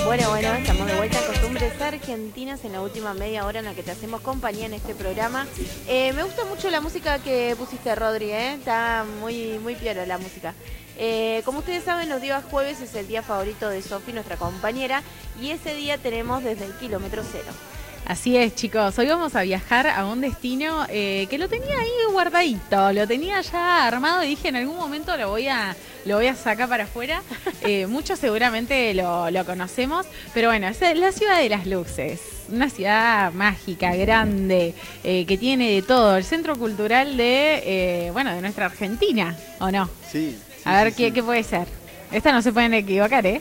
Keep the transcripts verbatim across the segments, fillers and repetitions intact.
Bueno, bueno, estamos de vuelta a Costumbres Argentinas en la última media hora en la que te hacemos compañía en este programa. Eh, me gusta mucho la música que pusiste, Rodri, ¿eh? Está muy, muy piola la música. Eh, como ustedes saben, los días jueves es el día favorito de Sofi, nuestra compañera, y ese día tenemos desde el kilómetro cero. Así es, chicos. Hoy vamos a viajar a un destino eh, que lo tenía ahí guardadito, lo tenía ya armado y dije en algún momento lo voy a, lo voy a sacar para afuera. Eh, muchos seguramente lo, lo conocemos, pero bueno, es la ciudad de las luces. Una ciudad mágica, grande, eh, que tiene de todo. El centro cultural de, eh, bueno, de nuestra Argentina, ¿o no? Sí. sí a ver, sí, ¿qué, sí. ¿qué puede ser? Esta no se pueden equivocar, ¿eh?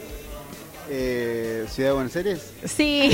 Eh, ¿Ciudad de Buenos Aires? Sí,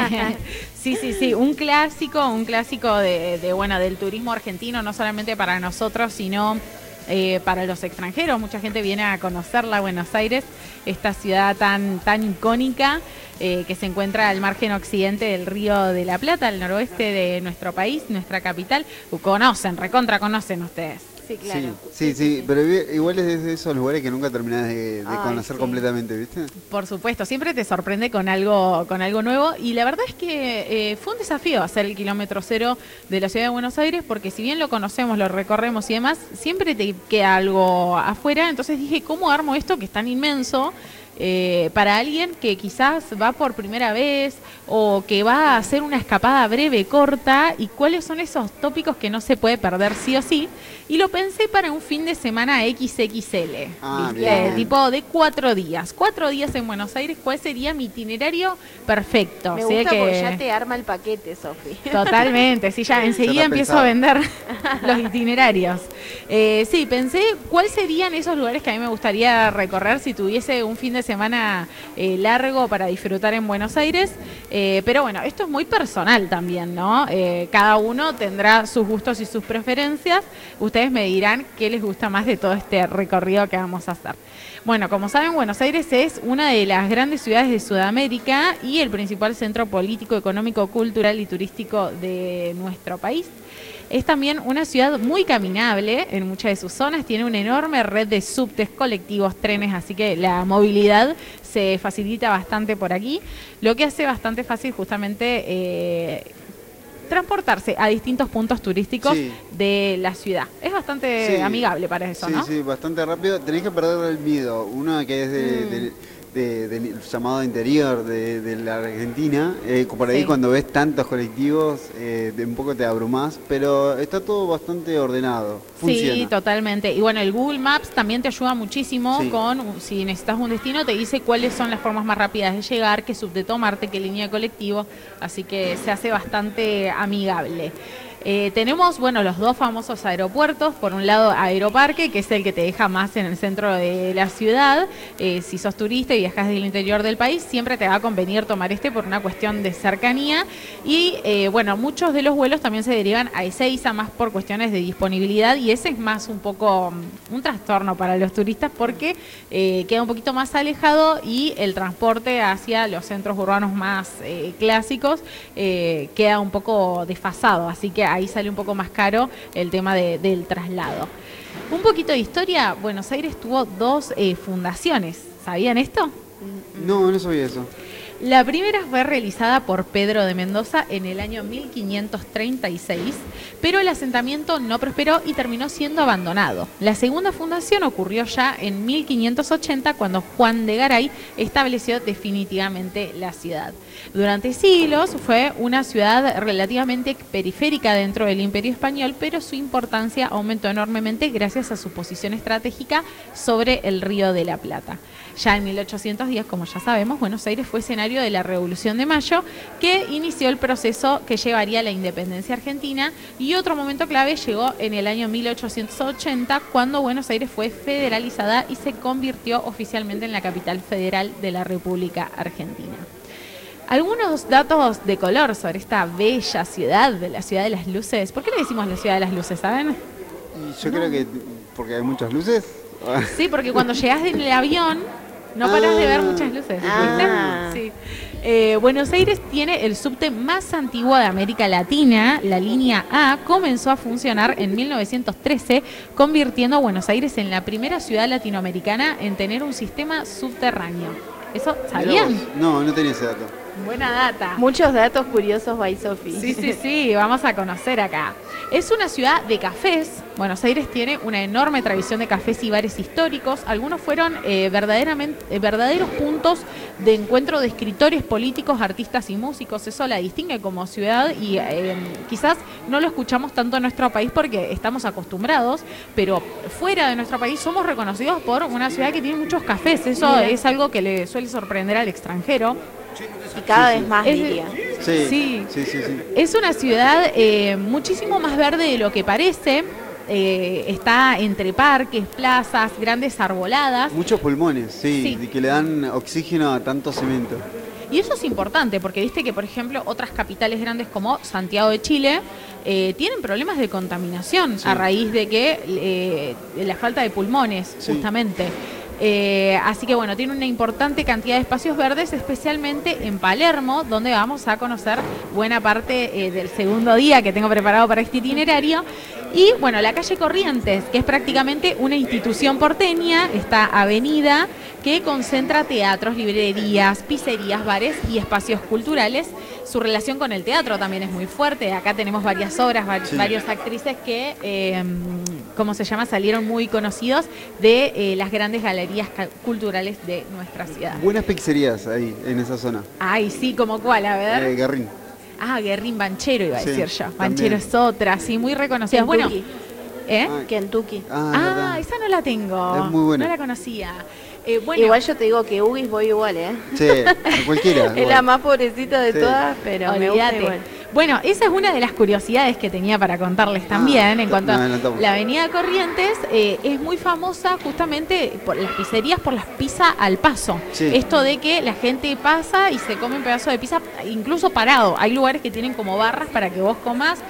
sí, sí, sí, un clásico, un clásico de, de bueno, del turismo argentino, no solamente para nosotros, sino eh, para los extranjeros. Mucha gente viene a conocerla, Buenos Aires, esta ciudad tan, tan icónica eh, que se encuentra al margen occidente del Río de la Plata, al noroeste de nuestro país, nuestra capital. Conocen, recontra conocen ustedes. Sí, claro. Sí, sí, sí, pero igual es de esos lugares que nunca terminás de, de Ay, conocer sí. completamente, ¿viste? Por supuesto, siempre te sorprende con algo, con algo nuevo, y la verdad es que eh, fue un desafío hacer el kilómetro cero de la ciudad de Buenos Aires, porque si bien lo conocemos, lo recorremos y demás, siempre te queda algo afuera. Entonces dije, ¿cómo armo esto que es tan inmenso? Eh, para alguien que quizás va por primera vez o que va a hacer una escapada breve, corta, y cuáles son esos tópicos que no se puede perder sí o sí. Y lo pensé para un fin de semana equis equis ele, Ah, ¿viste? bien. Tipo de cuatro días. Cuatro días en Buenos Aires, ¿cuál sería mi itinerario perfecto? Me O sea gusta que... porque ya te arma el paquete, Sofi. Totalmente, sí, ya enseguida Ya empiezo pensaba. a vender los itinerarios. Eh, sí, pensé cuáles serían esos lugares que a mí me gustaría recorrer si tuviese un fin de semana eh, largo para disfrutar en Buenos Aires. Eh, pero bueno, esto es muy personal también, ¿no? Eh, cada uno tendrá sus gustos y sus preferencias. Ustedes me dirán qué les gusta más de todo este recorrido que vamos a hacer. Bueno, como saben, Buenos Aires es una de las grandes ciudades de Sudamérica y el principal centro político, económico, cultural y turístico de nuestro país. Es también una ciudad muy caminable en muchas de sus zonas, tiene una enorme red de subtes, colectivos, trenes, así que la movilidad se facilita bastante por aquí, lo que hace bastante fácil justamente eh, transportarse a distintos puntos turísticos Sí. de la ciudad. Es bastante Sí. amigable para eso, Sí, ¿no? sí, bastante rápido. Tenés que perder el miedo. Uno que es de, Mm. de- de- del llamado interior de, de la Argentina. Eh, por ahí Sí. cuando ves tantos colectivos, eh, de un poco te abrumás, pero está todo bastante ordenado. Funciona. Sí, totalmente. Y bueno, el Google Maps también te ayuda muchísimo Sí. con, si necesitas un destino, te dice cuáles son las formas más rápidas de llegar, qué subte tomarte, qué línea de colectivo, así que se hace bastante amigable. Eh, tenemos, bueno, los dos famosos aeropuertos. Por un lado, Aeroparque, que es el que te deja más en el centro de la ciudad. Eh, si sos turista y viajas del interior del país, siempre te va a convenir tomar este por una cuestión de cercanía. Y, eh, bueno, muchos de los vuelos también se derivan a Ezeiza, más por cuestiones de disponibilidad. Y ese es más un poco um, un trastorno para los turistas porque eh, queda un poquito más alejado y el transporte hacia los centros urbanos más eh, clásicos eh, queda un poco desfasado. Así que ahí sale un poco más caro el tema de, del traslado. Un poquito de historia. Buenos Aires tuvo dos eh, fundaciones. ¿Sabían esto? No, no sabía eso. La primera fue realizada por Pedro de Mendoza en el año mil quinientos treinta y seis, pero el asentamiento no prosperó y terminó siendo abandonado. La segunda fundación ocurrió ya en mil quinientos ochenta, cuando Juan de Garay estableció definitivamente la ciudad. Durante siglos fue una ciudad relativamente periférica dentro del Imperio Español, pero su importancia aumentó enormemente gracias a su posición estratégica sobre el Río de la Plata. Ya en mil ochocientos diez, como ya sabemos, Buenos Aires fue escenario de la Revolución de Mayo, que inició el proceso que llevaría a la independencia argentina, y otro momento clave llegó en el año mil ochocientos ochenta, cuando Buenos Aires fue federalizada y se convirtió oficialmente en la capital federal de la República Argentina. Algunos datos de color sobre esta bella ciudad, de la ciudad de las luces. ¿Por qué le decimos la ciudad de las luces, saben? Y yo creo que porque hay muchas luces. Sí, porque cuando llegas en el avión no paras de ver muchas luces. Ah. ¿Viste? Sí. Eh, Buenos Aires tiene el subte más antiguo de América Latina. La línea A comenzó a funcionar en mil novecientos trece, convirtiendo a Buenos Aires en la primera ciudad latinoamericana en tener un sistema subterráneo. ¿Eso Mirá sabían? vos. No, no tenía ese dato. Buena data. Muchos datos curiosos by Sofi. Sí, sí, sí, vamos a conocer acá. Es una ciudad de cafés. Buenos Aires tiene una enorme tradición de cafés y bares históricos. Algunos fueron eh, verdaderamente eh, verdaderos puntos de encuentro de escritores, políticos, artistas y músicos. Eso la distingue como ciudad y eh, quizás no lo escuchamos tanto en nuestro país porque estamos acostumbrados, pero fuera de nuestro país somos reconocidos por una ciudad que tiene muchos cafés. Eso Mira. es algo que le suele sorprender al extranjero. Y cada Sí, vez sí. más, Es- diría. Sí, Sí. sí, sí, sí. Es una ciudad eh, muchísimo más verde de lo que parece. Eh, está entre parques, plazas, grandes arboladas. Muchos pulmones, sí, Sí. y que le dan oxígeno a tanto cemento. Y eso es importante porque viste que, por ejemplo, otras capitales grandes como Santiago de Chile eh, tienen problemas de contaminación Sí. a raíz de que eh, de la falta de pulmones, Sí. justamente. Eh, así que bueno, tiene una importante cantidad de espacios verdes, especialmente en Palermo, donde vamos a conocer buena parte eh, del segundo día que tengo preparado para este itinerario. Y bueno, la calle Corrientes, que es prácticamente una institución porteña, esta avenida que concentra teatros, librerías, pizzerías, bares y espacios culturales. Su relación con el teatro también es muy fuerte. Acá tenemos varias obras, va- Sí. varias actrices que, eh, ¿cómo se llama?, salieron muy conocidos de eh, las grandes galerías ca- culturales de nuestra ciudad. Buenas pizzerías ahí, en esa zona. Ay, sí, ¿como cuál? A ver. Eh, Garrín. Ah, Guerrín Banchero iba a Sí, decir yo. también. Banchero es otra, sí, muy reconocida. Bueno, Kentucky. ¿eh? Ah, Kentucky. Ah, Ah, verdad. esa no la tengo. Es muy buena. No la conocía. Eh, bueno, Igual yo te digo que Ugis voy igual, ¿eh? Sí, a cualquiera. Es igual. la más pobrecita de Sí. todas, pero me gusta olvídate. igual. Bueno, esa es una de las curiosidades que tenía para contarles también Ah, en cuanto nos a adelantamos. la Avenida Corrientes. Eh, es muy famosa justamente por las pizzerías, por las pizzas al paso. Sí. Esto de que la gente pasa y se come un pedazo de pizza incluso parado. Hay lugares que tienen como barras para que vos comas.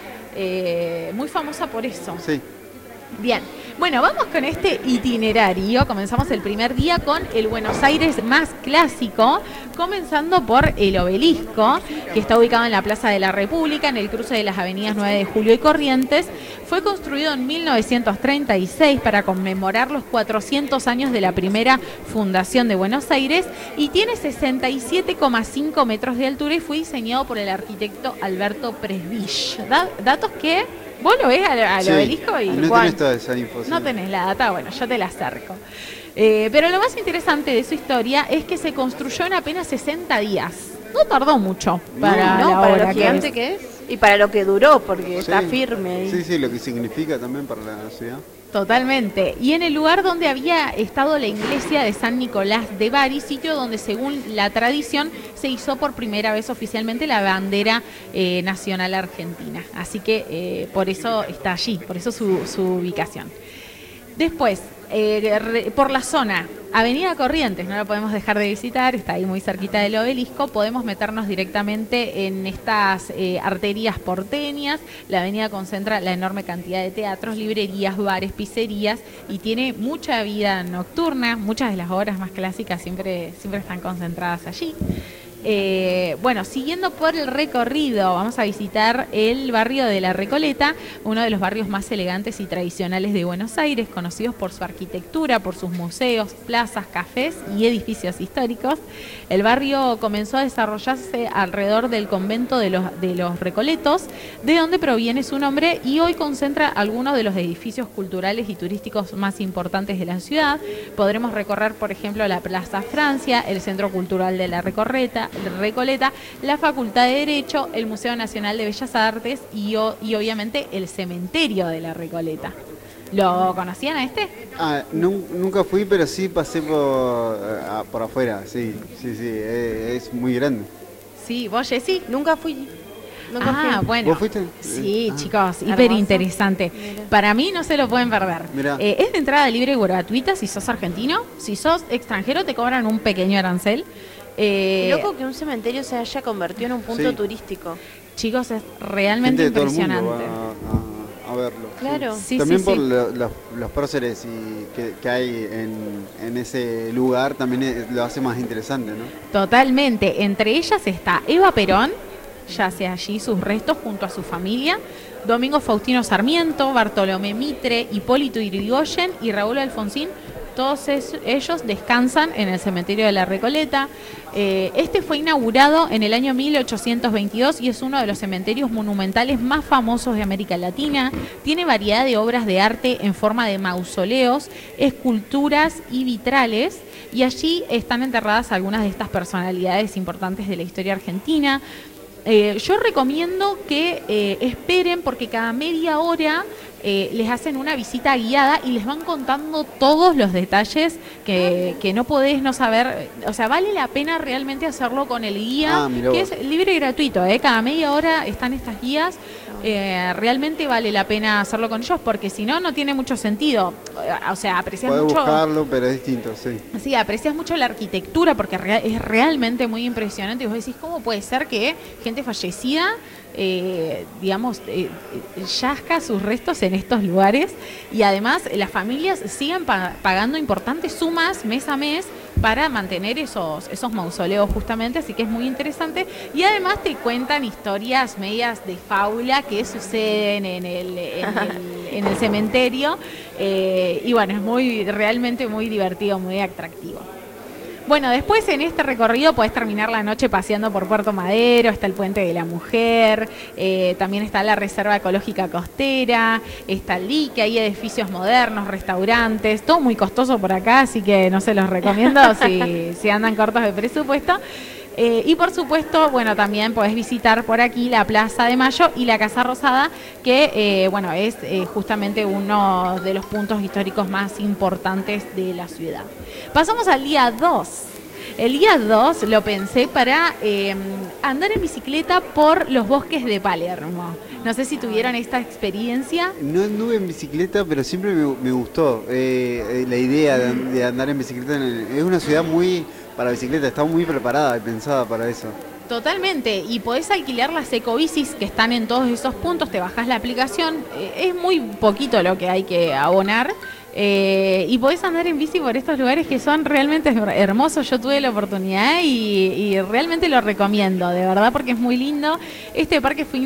Eh, muy famosa por eso. Sí. Bien, bueno, vamos con este itinerario. Comenzamos el primer día con el Buenos Aires más clásico, comenzando por el Obelisco, que está ubicado en la Plaza de la República, en el cruce de las avenidas nueve de Julio y Corrientes. Fue construido en mil novecientos treinta y seis para conmemorar los cuatrocientos años de la primera fundación de Buenos Aires y tiene sesenta y siete coma cinco metros de altura y fue diseñado por el arquitecto Alberto Presbich. Da- datos que vos lo ves al, al Sí. Obelisco y No Juan, tenés toda esa info. sí. no tenés la data, bueno, yo te la acerco. Eh, pero lo más interesante de su historia es que se construyó en apenas sesenta días. No tardó mucho para No, la para obra lo que gigante es. que es. Y para lo que duró, porque está Sí. firme ahí. Sí, sí, lo que significa también para la ciudad. Totalmente. Y en el lugar donde había estado la iglesia de San Nicolás de Bari, sitio donde según la tradición se hizo por primera vez oficialmente la bandera eh, nacional argentina. Así que eh, por eso está allí, por eso su, su ubicación. Después, eh, re- por la zona, Avenida Corrientes, no la podemos dejar de visitar, está ahí muy cerquita del Obelisco, podemos meternos directamente en estas eh, arterias porteñas. La avenida concentra la enorme cantidad de teatros, librerías, bares, pizzerías y tiene mucha vida nocturna. Muchas de las obras más clásicas siempre, siempre están concentradas allí. Eh, bueno, siguiendo por el recorrido, vamos a visitar el barrio de La Recoleta, uno de los barrios más elegantes y tradicionales de Buenos Aires, conocidos por su arquitectura, por sus museos, plazas, cafés y edificios históricos. El barrio comenzó a desarrollarse alrededor del convento de los, de los Recoletos, de donde proviene su nombre, y hoy concentra algunos de los edificios culturales y turísticos más importantes de la ciudad. Podremos recorrer, por ejemplo, la Plaza Francia, el Centro Cultural de La Recorreta, Recoleta, la Facultad de Derecho, el Museo Nacional de Bellas Artes y, o- y obviamente el Cementerio de La Recoleta. ¿Lo conocían a este? Ah, nun- nunca fui, pero sí pasé por, ah, por afuera, sí, sí, sí, eh, es muy grande. Sí, vos, Jessy. Nunca fui. Nunca Ah, fui. bueno. ¿Vos fuiste? Sí, Ah. chicos, Hermoso. hiper interesante. Mira. Para mí no se lo pueden perder. Mirá. Eh, es de entrada libre y gratuita si sos argentino. Si sos extranjero te cobran un pequeño arancel. Eh, Qué loco que un cementerio se haya convertido en un punto Sí. turístico. chicos, es realmente Gente de todo el impresionante. mundo va a, a- a verlo. Claro. sí. Sí, También sí, por sí. lo- los, los próceres y que, que hay en, en ese lugar también es- lo hace más interesante, ¿no? Totalmente. Entre ellas está Eva Perón, yace allí sus restos junto a su familia, Domingo Faustino Sarmiento, Bartolomé Mitre, Hipólito Yrigoyen y Raúl Alfonsín todos es, ellos descansan en el cementerio de la Recoleta. Eh, este fue inaugurado en el año mil ochocientos veintidós y es uno de los cementerios monumentales más famosos de América Latina. Tiene variedad de obras de arte en forma de mausoleos, esculturas y vitrales, y allí están enterradas algunas de estas personalidades importantes de la historia argentina. Eh, yo recomiendo que eh, esperen, porque cada media hora eh, les hacen una visita guiada y les van contando todos los detalles que, que no podés no saber. O sea, vale la pena realmente hacerlo con el guía, Ah, que es libre y gratuito, ¿eh? Cada media hora están estas guías. Eh, realmente vale la pena hacerlo con ellos, porque si no, no tiene mucho sentido. O sea, aprecias Podés mucho... buscarlo, pero es distinto, sí. Sí, aprecias mucho la arquitectura, porque rea- es realmente muy impresionante. Y vos decís, ¿cómo puede ser que gente fallecida, eh, digamos, eh, yazca sus restos en estos lugares? Y además las familias siguen pa- pagando importantes sumas mes a mes para mantener esos, esos mausoleos justamente, así que es muy interesante. Y además te cuentan historias medias de fábula que suceden en el, en el, en el cementerio, eh, y bueno, es muy realmente muy divertido, muy atractivo. Bueno, después en este recorrido podés terminar la noche paseando por Puerto Madero, está el Puente de la Mujer, eh, también está la Reserva Ecológica Costera, está el dique, hay edificios modernos, restaurantes, todo muy costoso por acá, así que no se los recomiendo si, si andan cortos de presupuesto. Eh, y por supuesto, bueno, también podés visitar por aquí la Plaza de Mayo y la Casa Rosada, que eh, bueno, es eh, justamente uno de los puntos históricos más importantes de la ciudad. Pasamos al día dos. El día dos lo pensé para eh, andar en bicicleta por los bosques de Palermo. No sé si tuvieron esta experiencia. No anduve en bicicleta, pero siempre me, me gustó eh, eh, la idea de, de andar en bicicleta. En, es una ciudad muy para bicicleta, está muy preparada y pensada para eso. Totalmente, y podés alquilar las ecobicis que están en todos esos puntos, te bajás la aplicación, eh, es muy poquito lo que hay que abonar. Eh, y podés andar en bici por estos lugares que son realmente hermosos. Yo tuve la oportunidad y, y realmente lo recomiendo, de verdad, porque es muy lindo. Este parque fue